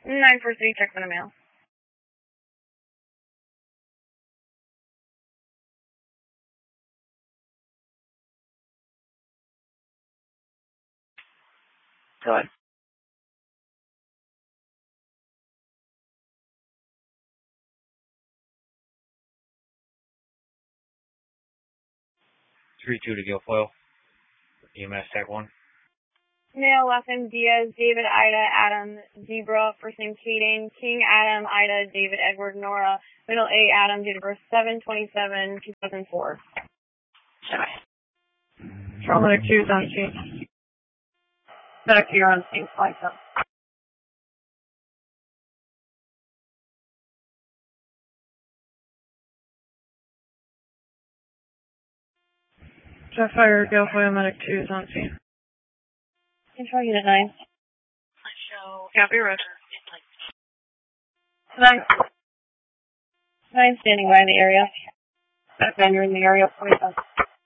943, check for the mail. Go ahead. (3-2) to Guilfoyle. EMS Tech 1. Male, last name Diaz, David, Ida, Adam, Zebra, first name Kading, King, Adam, Ida, David, Edward, Nora, middle A, Adam, date of birth 7/27/2004. Medic 2 is on scene. Medic 2 on scene, flight up. Jetfire, Guilfoyle, Medic 2 is on scene. Control Unit 9. Copy, roger. 9 standing by in the area. Vendor in the area, 27.